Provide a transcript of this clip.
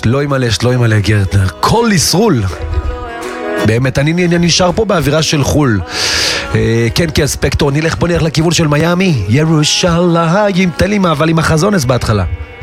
שלוי מלא גרטנר, כל ישרול. באמת, אני נשאר פה באווירה של חול. כן, כן, ספקטור, בוא נלך לכיוון של מיאמי. ירושלים, תן לי מעבל עם החזונס בהתחלה.